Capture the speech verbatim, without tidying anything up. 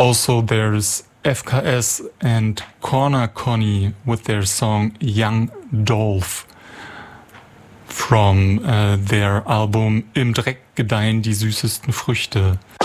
Also there's F K S and Corner Connie with their song Young Dolph from uh, their album Im Dreck gedeihen die süßesten Früchte.